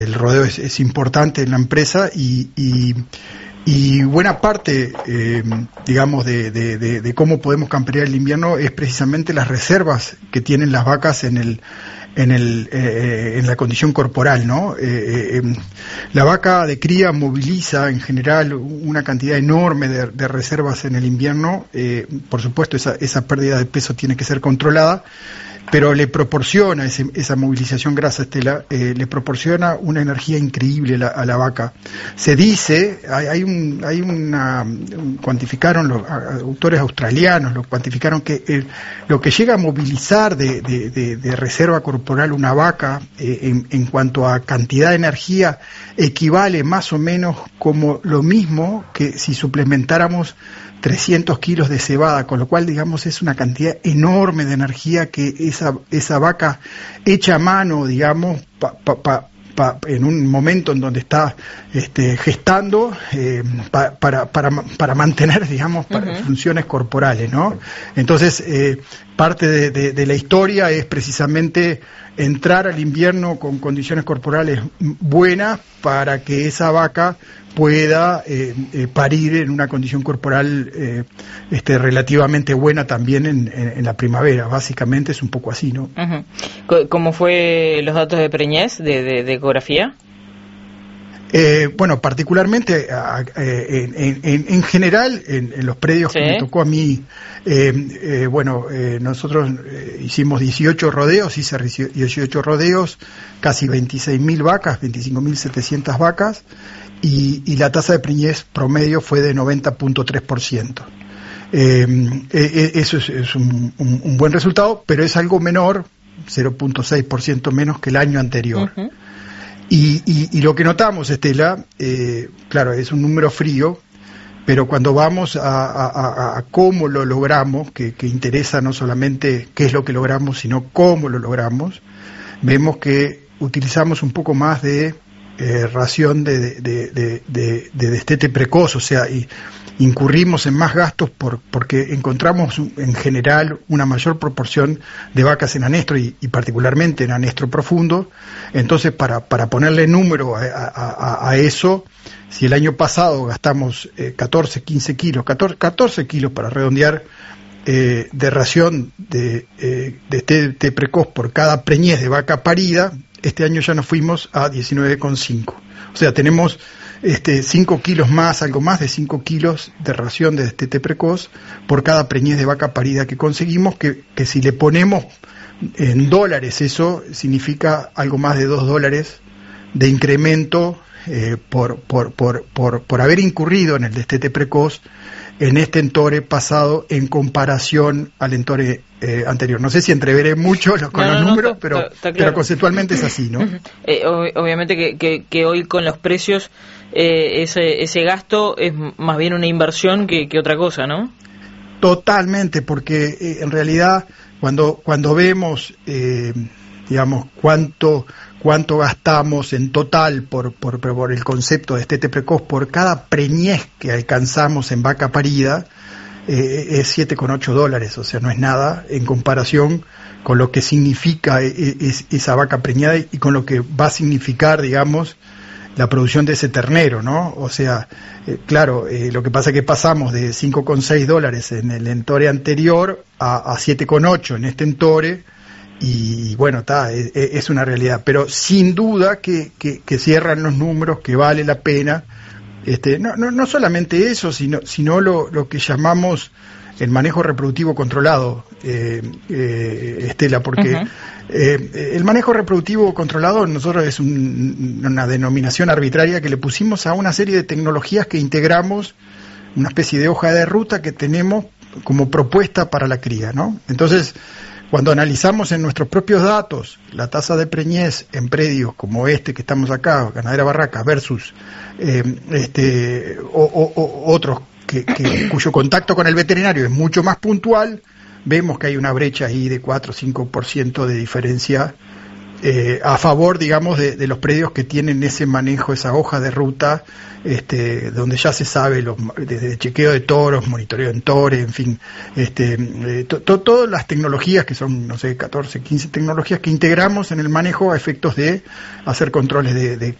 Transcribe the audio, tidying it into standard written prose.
el rodeo es importante en la empresa y buena parte, digamos, de cómo podemos campear el invierno es precisamente las reservas que tienen las vacas en la condición corporal, ¿no? La vaca de cría moviliza en general una cantidad enorme de reservas en el invierno. Por supuesto, esa pérdida de peso tiene que ser controlada, pero le proporciona esa movilización grasa, Estela, le proporciona una energía increíble a la vaca. Se dice, cuantificaron los autores australianos, lo cuantificaron que lo que llega a movilizar de reserva corporal una vaca en cuanto a cantidad de energía equivale más o menos como lo mismo que si suplementáramos 300 kilos de cebada, con lo cual, digamos, es una cantidad enorme de energía que esa vaca hecha a mano, digamos, en un momento en donde está gestando para mantener, digamos, funciones corporales, ¿no? Entonces, parte de la historia es precisamente entrar al invierno con condiciones corporales buenas para que esa vaca pueda parir en una condición corporal relativamente buena también en la primavera. Básicamente es un poco así, ¿no? ¿Cómo fue los datos de preñez, de ecografía? Bueno, particularmente en general en los predios que me tocó a mí, nosotros hicimos 18 rodeos, hice 18 rodeos, casi 26.000 vacas, 25.700 vacas, y la tasa de preñez promedio fue de 90.3%. Eso es un buen resultado, pero es algo menor, 0.6% menos que el año anterior. Y lo que notamos, Estela, claro, es un número frío, pero cuando vamos a cómo lo logramos, que interesa no solamente qué es lo que logramos, sino cómo lo logramos, vemos que utilizamos un poco más de ración de destete precoz, o sea, incurrimos en más gastos porque encontramos en general una mayor proporción de vacas en anestro y particularmente en anestro profundo. Entonces, para ponerle número a eso, si el año pasado gastamos 14 kilos para redondear de ración de destete precoz por cada preñez de vaca parida, este año ya nos fuimos a 19,5. O sea, tenemos 5 kilos más, algo más de 5 kilos de ración de destete precoz por cada preñez de vaca parida que conseguimos, que si le ponemos en dólares, eso significa algo más de $2 de incremento por haber incurrido en el destete precoz en este entore pasado en comparación al entore anterior. No sé si entreveré mucho con los números, pero, está claro. Pero conceptualmente es así, ¿no? Obviamente que hoy con los precios ese gasto es más bien una inversión que otra cosa, ¿no? Totalmente, porque en realidad cuando vemos, digamos, cuánto gastamos en total por el concepto de destete precoz por cada preñez que alcanzamos en vaca parida, es $7,8, o sea, no es nada en comparación con lo que significa esa vaca preñada y con lo que va a significar, digamos, la producción de ese ternero, ¿no? O sea, claro, lo que pasa es que pasamos de $5,6 en el entore anterior a 7,8 en este entore. Y bueno, es una realidad, pero sin duda que cierran los números, que vale la pena, no solamente eso, sino lo que llamamos el manejo reproductivo controlado, Estela, porque el manejo reproductivo controlado nosotros es una denominación arbitraria que le pusimos a una serie de tecnologías que integramos, una especie de hoja de ruta que tenemos como propuesta para la cría, ¿no? Entonces, cuando analizamos en nuestros propios datos la tasa de preñez en predios como que estamos acá, Ganadera Barraca, versus otros cuyo contacto con el veterinario es mucho más puntual, vemos que hay una brecha ahí de 4 o 5% de diferencia a favor, digamos, de los predios que tienen ese manejo, esa hoja de ruta, donde ya se sabe desde chequeo de toros, monitoreo en tores, en fin, todas las tecnologías que son, no sé, 14, 15 tecnologías que integramos en el manejo a efectos de hacer controles de